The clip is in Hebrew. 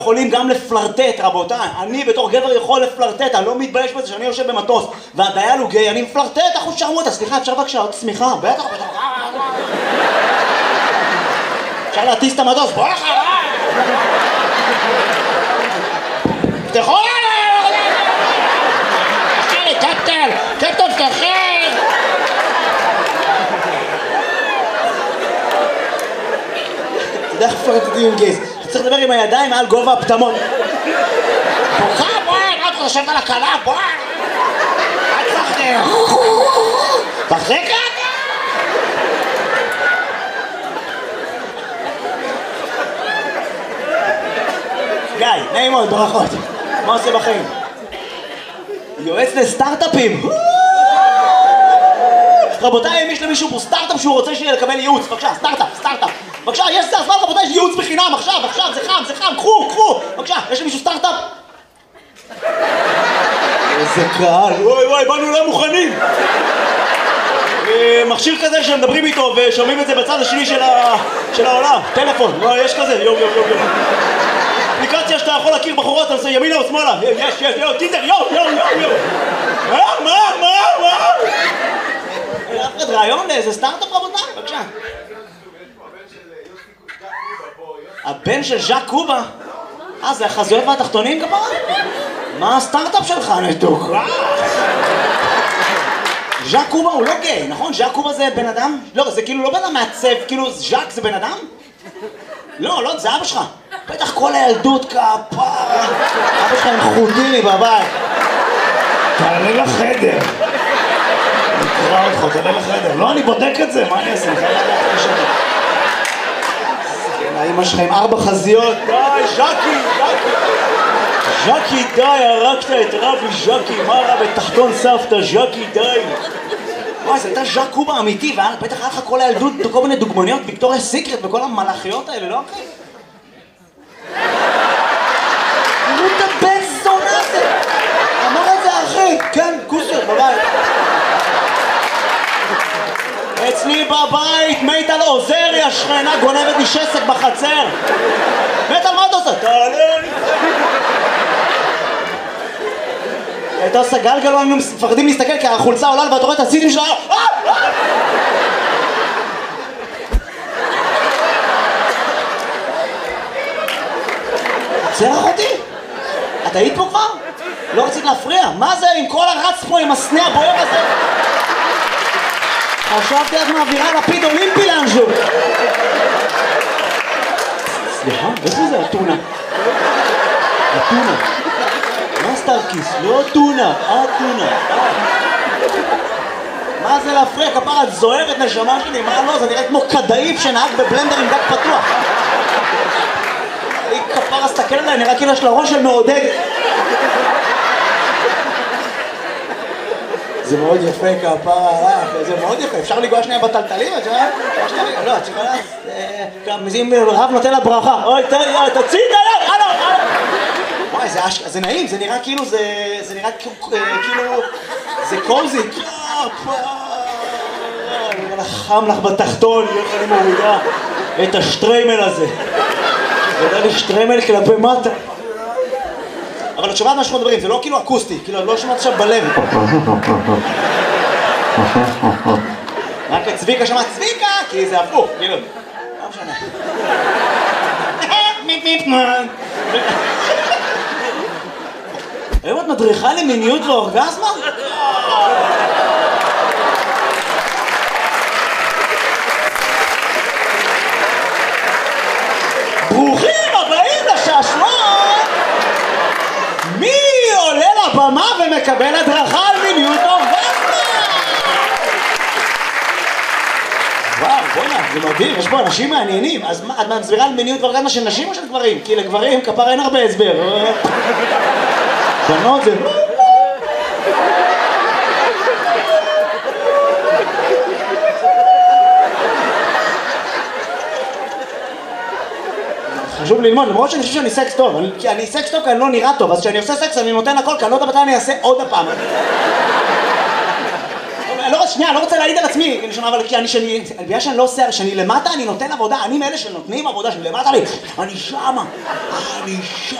יכולים גם לפלרטט, רבותיי. אני בתור גבר יכול לפלרטט, אני לא מתבייש בזה שאני יושב במטוס והדייל הוא גיי, אני מפלרטט, אחוז שרמוטה. סליחה, אפשר בבקשה עוד צמיחה? בטח, בטח. אפשר להטיס את המטוס, בוא אחריי! תפתחו עליי! קפטן! קפטן, תפתחי! אתה יודע איך פלרטטים עם גייז? אתה צריך לדבר עם הידיים מעל גובה הפטמות. בוכה, בואי! מה אתה חושבת על הקלה? בואי! אל תפחדי! תחזיק את! גיא, נעים מאוד, ברכות. מה עושה בחיים? יועץ לסטארט-אפים. רבותיי, אם יש למישהו פה סטארט-אפ שהוא רוצה לקבל ייעוץ, בבקשה, סטארט-אפ. בבקשה, יש זה הזמן, רבותיי, יש ייעוץ בחינם, עכשיו, זה חם, קחו. בבקשה, יש למישהו סטארט-אפ? איזה קהל, וואי, באנו לא מוכנים. מכשיר כזה שמדברים איתו ושומעים את זה בצד השני של העולם. טלפון, יש כזה, יום. אפליקציה שאתה יכול להכיר בחורות, אתה עושה ימינה או שמאלה. יש, טינדר, יום. מה? אף אחד רעיון לאיזה סטארט-אפ, רבותיי? בבקשה. הבן של ז'אק קובה? זה החזויות והתחתונים כפרה? מה הסטארט-אפ שלך, נתוק? ז'אק קובה הוא לא גיי, נכון? ז'אק קובה זה בן אדם? לא, זה כאילו לא בן אדם מעצב, כאילו ז'אק זה בן אדם? לא, זה אבא שלך. בטח כל הילדות כפרה. אבא שלך עם חוטיני בבית. תעלה לחדר. נקרא אותך, תעלה לחדר. לא, אני בודק את זה, מה אני אעשה? האמא שלך עם 4 חזיות. די, ז'קי, די, הרגת את רבי ז'קי. מה רע בתחתון סבתא, ז'קי, די. וואי, זה הייתה ז'אק קובה אמיתי, ובטח היה לך כל הילדות, כל מיני דוגמניות, ויקטוריה סיקרט וכל המלאכיות האלה, לא אחי? תראו את הבן זונה הזה! אמר את זה אחי, כן, כוסיות בבית. אצלי בבית, מיטל עוזרי, השכנה גונבת לי שסק בחצר. מיטל, מה אתה עושה? תעלה לי. הייתה עושה גלגל, היינו מפחדים להסתכל כי החולצה עולה ואתה רואה את הציטים שלה. עוצר אחותי? את היית פה כבר? לא רצית להפריע? מה זה עם כל הרץ פה עם הסנה הבוער הזה? חשבתי את מעבירה לפיד אולימפי לאנשהו. סליחה, איפה זה הטונה? הטונה. מה סטארקיס? לא טונה, טונה. מה זה להפריע? כפרה, את זוהרת נשמה שלי, מה לא? זה נראה כמו כדאיף שנהג בבלנדר עם דק פתוח. היא כפרה, סתכל עליי, נראה כאילו יש לה ראש של מעודדת. זה מאוד יפה כפרה, זה מאוד יפה. אפשר לגוע שנייה בטלטלים? את שומעת? לא, את שומעת? אם רב נותן לה ברכה. אוי, תוציא את היד, הלו. וואי, זה נעים, זה נראה כאילו, זה נראה כאילו, זה קוזי. חם לך בתחתון, איך אני מורידה את השטריימל הזה. זה יודע לי שטריימל כלפי מטה. אבל את שומעת מה שאנחנו מדברים, זה לא כאילו אקוסטי, כאילו לא שומעת עכשיו בלב. רק את צביקה שמעת צביקה, כי זה הפוך, כאילו. לא משנה. היום את מדריכה למיניות ואורגזמה? ברוכים הבאים לשעשועון! מי עולה לבמה ומקבל הדרכה על מיניות ואורגזמה? וואו, בוא'נה, זה מדהים, יש פה אנשים מעניינים. אז את מסבירה על מיניות ואורגזמה של נשים או של גברים? כי לגברים כפר אין הרבה הסבר. בנות זה... חשוב ללמוד, למרות שאני חושב שאני סקס טוב. אני סקס טוב כי אני לא נראה טוב, אז כשאני עושה סקס אני נותן הכל, כי אני לא יודע מתי אני אעשה עוד הפעם. שנייה, לא רוצה להעיד על עצמי, אבל בגלל שאני לא עושה, שאני למטה, אני נותן עבודה, אני מאלה שנותנים עבודה, שאני למטה, אני שמה,